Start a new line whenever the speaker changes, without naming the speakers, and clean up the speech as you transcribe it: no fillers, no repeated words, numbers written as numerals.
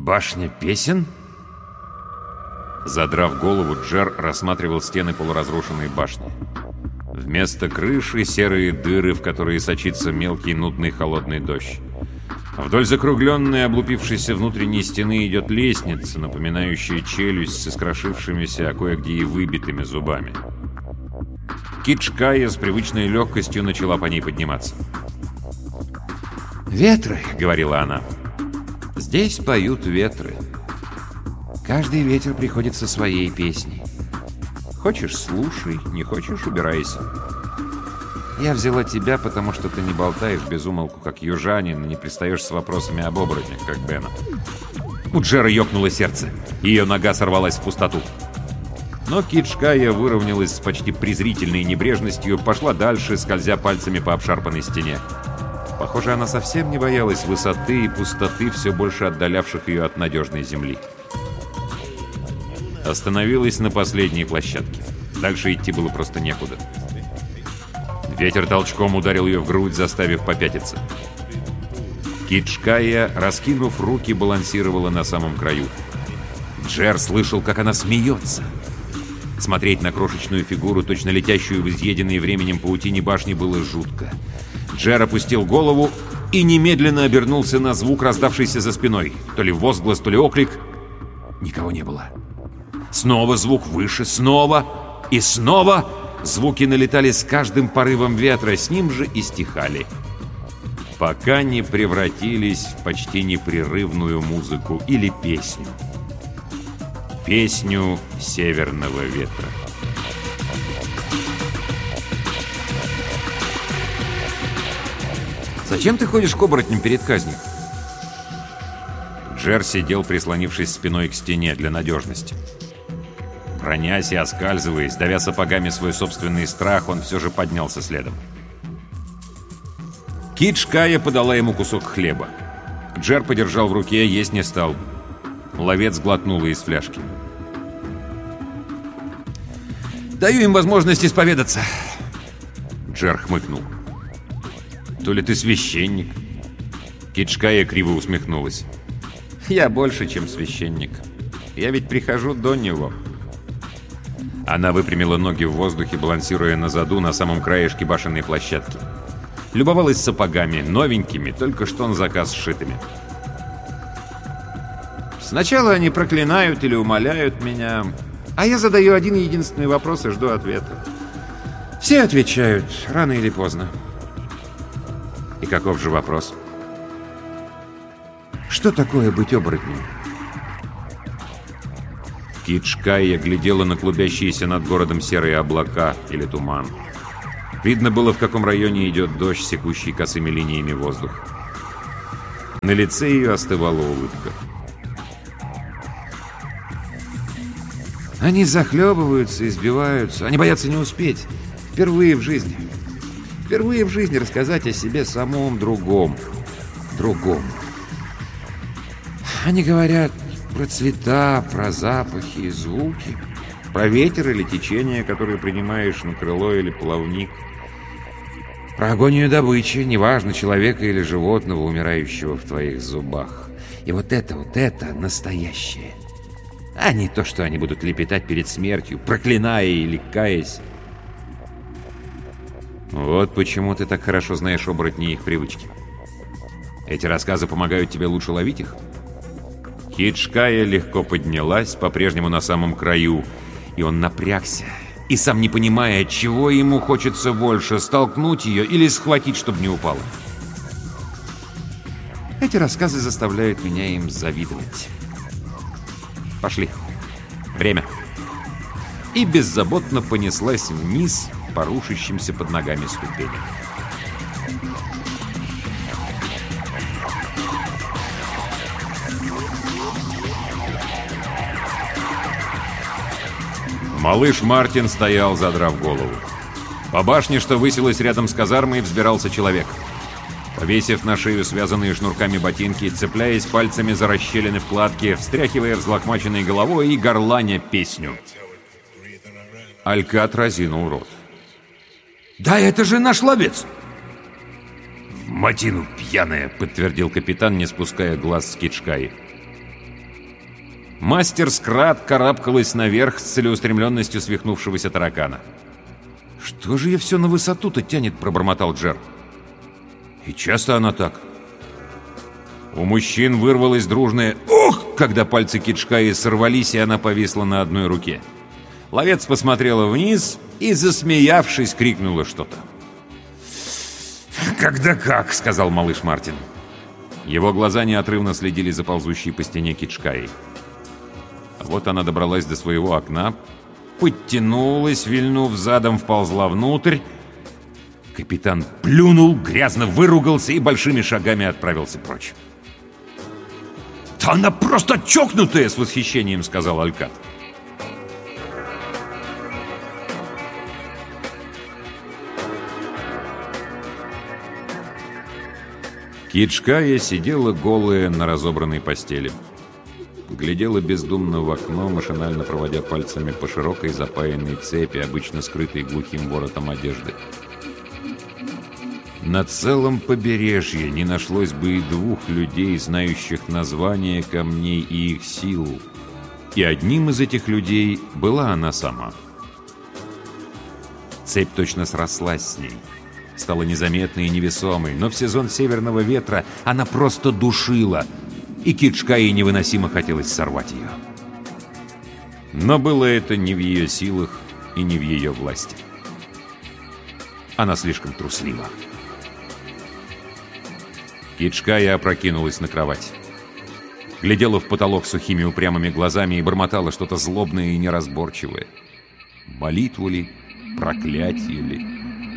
Башня песен? Задрав голову, Джер рассматривал стены полуразрушенной башни. Вместо крыши серые дыры, в которые сочится мелкий нудный холодный дождь. Вдоль закругленной, облупившейся внутренней стены идет лестница, напоминающая челюсть с искрошившимися, а кое-где и выбитыми зубами. Кичкая с привычной легкостью начала по ней подниматься. «Ветры», — говорила она. «Здесь поют ветры. Каждый ветер приходит со своей песней. Хочешь — слушай, не хочешь — убирайся. Я взяла тебя, потому что ты не болтаешь без умолку, как южанин, и не пристаешь с вопросами об оборотнях, как Бена». У Джера ёкнуло сердце. Ее нога сорвалась в пустоту. Но Кичкая выровнялась с почти презрительной небрежностью, пошла дальше, скользя пальцами по обшарпанной стене. Похоже, она совсем не боялась высоты и пустоты, все больше отдалявших ее от надежной земли. Остановилась на последней площадке. Дальше идти было просто некуда. Ветер толчком ударил ее в грудь, заставив попятиться. Кичкая, раскинув руки, балансировала на самом краю. Джер слышал, как она смеется. Смотреть на крошечную фигуру, точно летящую в изъеденной временем паутине башни, было жутко. Джер опустил голову и немедленно обернулся на звук, раздавшийся за спиной. То ли возглас, то ли оклик. Никого не было. Снова звук выше, снова и снова. Звуки налетали с каждым порывом ветра, с ним же и стихали. Пока не превратились в почти непрерывную музыку или песню. Песню северного ветра. «Зачем ты ходишь к оборотням перед казнью?» Джер сидел, прислонившись спиной к стене для надежности. Бронясь и оскальзываясь, давя сапогами свой собственный страх, он все же поднялся следом. Кичкая подала ему кусок хлеба. Джер подержал в руке, есть не стал. Ловец глотнула из фляжки. «Даю им возможность исповедаться!» Джер хмыкнул. «То ли ты священник?» Кичкая криво усмехнулась. «Я больше, чем священник. Я ведь прихожу до него». Она выпрямила ноги в воздухе, балансируя на заду на самом краешке башенной площадки. Любовалась сапогами, новенькими, только что на заказ сшитыми. «Сначала они проклинают или умоляют меня, а я задаю один единственный вопрос и жду ответа. Все отвечают, рано или поздно». «И каков же вопрос?» «Что такое быть оборотнем?» Кичкая глядела на клубящиеся над городом серые облака или туман. Видно было, в каком районе идет дождь, секущий косыми линиями воздух. На лице ее остывала улыбка. «Они захлебываются, избиваются. Они боятся не успеть. Впервые в жизни. Впервые в жизни рассказать о себе самом другом. Они говорят про цвета, про запахи и звуки, про ветер или течение, которое принимаешь на крыло или плавник, про агонию добычи, неважно, человека или животного, умирающего в твоих зубах. И вот это настоящее. А не то, что они будут лепетать перед смертью, проклиная или каясь. Вот почему ты так хорошо знаешь оборотни и их привычки. Эти рассказы помогают тебе лучше ловить их?» Кичкая легко поднялась, по-прежнему на самом краю, и он напрягся, и сам не понимая, чего ему хочется больше, столкнуть ее или схватить, чтобы не упала. «Эти рассказы заставляют меня им завидовать. Пошли. Время». И беззаботно понеслась вниз по рушащимся под ногами ступеням. Малыш Мартин стоял, задрав голову. По башне, что высилась рядом с казармой, взбирался человек. Повесив на шею связанные шнурками ботинки, цепляясь пальцами за расщелины вкладки, встряхивая взлохмаченной головой и горланя песню. Алькат разинул рот. «Да это же наш ловец!» «В матину пьяная!» — подтвердил капитан, не спуская глаз с Кичкаи. Мастер Скрат карабкалась наверх с целеустремленностью свихнувшегося таракана. «Что же я все на высоту-то тянет?» — пробормотал Джер. «И часто она так». У мужчин вырвалось дружное «Ух!», когда пальцы Кичкаи сорвались, и она повисла на одной руке. Ловец посмотрела вниз и, засмеявшись, крикнула что-то. «Когда как», — сказал малыш Мартин. Его глаза неотрывно следили за ползущей по стене Кичкаей. А вот она добралась до своего окна, подтянулась, вильнув задом, вползла внутрь. Капитан плюнул, грязно выругался и большими шагами отправился прочь. «Да она просто чокнутая!» — с восхищением сказал Алькат. Кичкая сидела голая на разобранной постели. Глядела бездумно в окно, машинально проводя пальцами по широкой запаянной цепи, обычно скрытой глухим воротом одежды. На целом побережье не нашлось бы и двух людей, знающих названия камней и их силу. И одним из этих людей была она сама. Цепь точно срослась с ней. Стала незаметной и невесомой, но в сезон северного ветра она просто душила, и Кичкае невыносимо хотелось сорвать ее. Но было это не в ее силах и не в ее власти. Она слишком труслива. Кичкая опрокинулась на кровать. Глядела в потолок сухими упрямыми глазами и бормотала что-то злобное и неразборчивое. Молитву ли, проклятие ли?